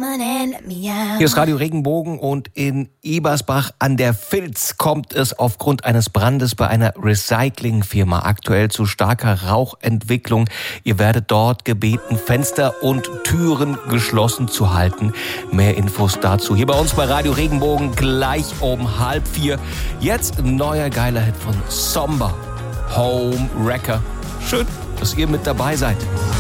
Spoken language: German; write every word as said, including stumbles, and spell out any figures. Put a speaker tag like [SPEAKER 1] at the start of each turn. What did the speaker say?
[SPEAKER 1] Hier ist Radio Regenbogen und in Ebersbach an der Vilz kommt es aufgrund eines Brandes bei einer Recyclingfirma aktuell zu starker Rauchentwicklung. Ihr werdet dort gebeten, Fenster und Türen geschlossen zu halten. Mehr Infos dazu hier bei uns bei Radio Regenbogen gleich um halb vier. Jetzt ein neuer geiler Hit von Somber, Home Wrecker. Schön, dass ihr mit dabei seid.